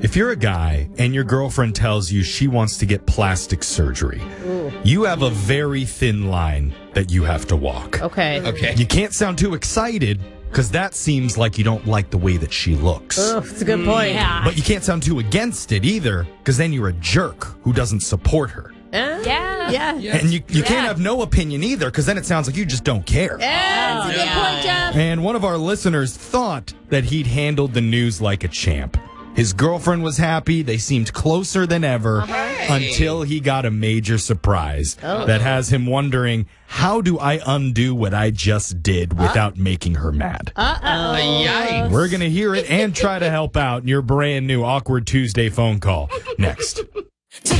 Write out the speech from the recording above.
If you're a guy and your girlfriend tells you she wants to get plastic surgery, you have a very thin line that you have to walk. Okay. You can't sound too excited because that seems like you don't like the way that she looks. Oh, that's a good point. Yeah. But you can't sound too against it either because then you're a jerk who doesn't support her. Yeah. And you can't have no opinion either because then it sounds like you just don't care. That's a good point, Jeff. And one of our listeners thought that he'd handled the news like a champ. His girlfriend was happy. They seemed closer than ever until he got a major surprise that has him wondering, how do I undo what I just did without making her mad? Yikes. We're going to hear it and try to help out in your brand new Awkward Tuesday phone call next.